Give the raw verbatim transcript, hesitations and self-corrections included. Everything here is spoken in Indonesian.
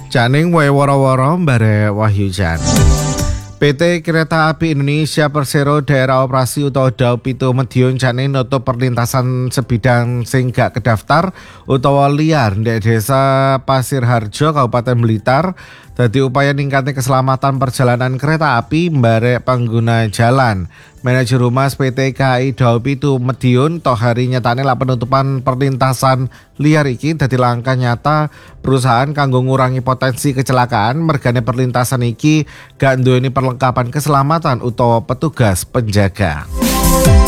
Janing wae woro-woro mbare Wahyujan. P T Kereta Api Indonesia Persero Daerah Operasi utawa Daup pitu Madiun jane nutup perlintasan sebidang sing gak kedaftar utawa liar ndek Desa Pasir Harjo Kabupaten Blitar. Dadi upaya ningkatnya keselamatan perjalanan kereta api mbarek pengguna jalan. Manajer Humas P T K A I Daup pitu Madiun Tohari nyatane lah penutupan perlintasan liar iki dadi langkah nyata perusahaan kanggo ngurangi potensi kecelakaan mergane perlintasan iki gak duweni perlengkapan keselamatan utawa petugas penjaga.